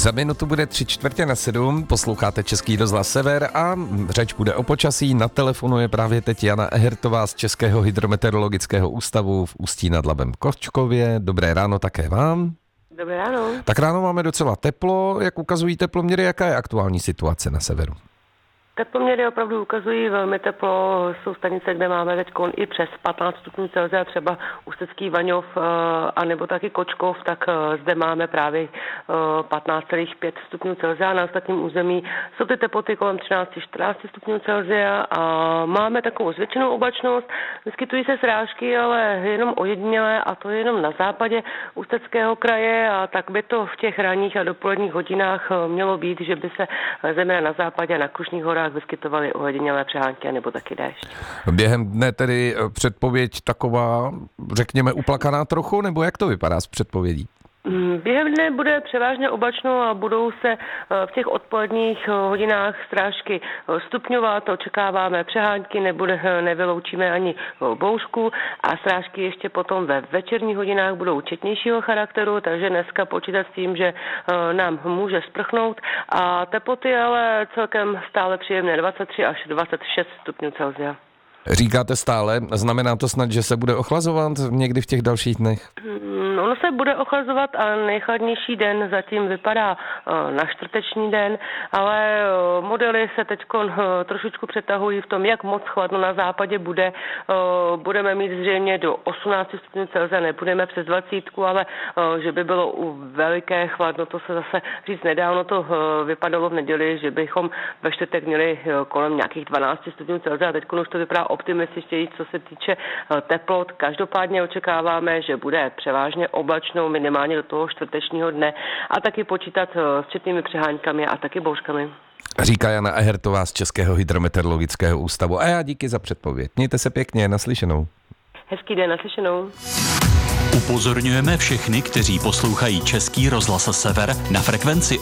Za minutu bude 6:45, posloucháte Český rozhlas Sever a řeč bude o počasí. Na telefonu je právě teď Jana Ehertová z Českého hydrometeorologického ústavu v Ústí nad Labem Kočkově. Dobré ráno také vám. Dobré ráno. Tak ráno máme docela teplo, jak ukazují teploměry, jaká je aktuální situace na severu? Teploměry opravdu ukazují velmi teplo. Jsou stanice, kde máme teď i přes 15 stupňů Celsia, třeba Ústecký Vaňov a nebo taky Kočkov, tak zde máme právě 15,5 stupňů Celsia. Na ostatním území jsou ty teploty kolem 13-14 stupňů Celsia a máme takovou zvětšenou oblačnost. Vyskytují se srážky, ale jenom ojedinělé, a to je jenom na západě Ústeckého kraje, a tak by to v těch ranních a dopoledních hodinách mělo být, že by se zejména na západě a na Krušných horách vyskytovaly ojedinělé přehánky nebo taky déšť. Během dne tedy předpověď taková, řekněme, uplakaná trochu, nebo jak to vypadá s předpovědí? Během dne bude převážně oblačno a budou se v těch odpoledních hodinách srážky stupňovat. Očekáváme přehánky, nevyloučíme ani bouřku a srážky ještě potom ve večerních hodinách budou četnějšího charakteru, takže dneska počítat s tím, že nám může sprchnout a teploty ale celkem stále příjemné 23 až 26 stupňů Celsia. Říkáte stále, znamená to snad, že se bude ochlazovat někdy v těch dalších dnech? Ono se bude ochlazovat a nejchladnější den zatím vypadá na čtvrteční den, ale modely se teď trošičku přetahují v tom, jak moc chladno na západě bude. Budeme mít zřejmě do 18 stupňů Celsia, nebudeme přes 20, ale že by bylo u veliké chladno, to se zase říct nedá. Ono to vypadalo v neděli, že bychom ve čtvrtek měli kolem nějakých 12 stupňů Celsia, a teď už to vypadá optimističtěji, co se týče teplot. Každopádně očekáváme, že bude převážně oblačnou minimálně do toho čtvrtečního dne a taky počítat s četnými přeháňkami a taky bouřkami. Říká Jana Ehertová z Českého hydrometeorologického ústavu. A já díky za předpověď. Mějte se pěkně, naslyšenou. Hezký den, naslyšenou. Upozorňujeme všechny, kteří poslouchají Český rozhlas Sever na frekvenci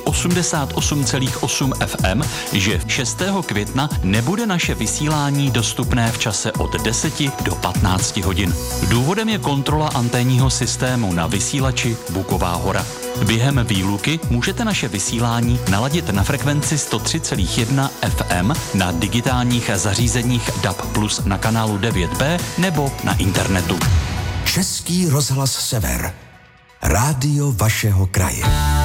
88,8 FM, že 6. května nebude naše vysílání dostupné v čase od 10 do 15 hodin. Důvodem je kontrola anténního systému na vysílači Buková hora. Během výluky můžete naše vysílání naladit na frekvenci 103,1 FM na digitálních zařízeních DAB+ na kanálu 9B nebo na internetu. Český rozhlas Sever. Rádio vašeho kraje.